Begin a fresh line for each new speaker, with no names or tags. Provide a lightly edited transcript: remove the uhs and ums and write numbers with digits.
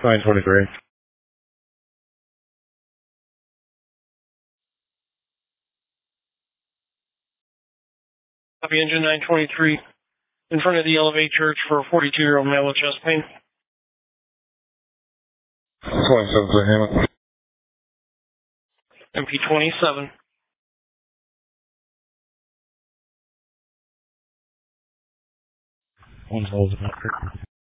923.
Copy engine 923. In front of the Elevate Church for a 42-year-old male with chest pain.
27 for Hammond.
MP27.
One's holding up.